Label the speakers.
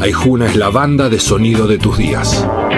Speaker 1: Aijuna es la banda de sonido de tus días.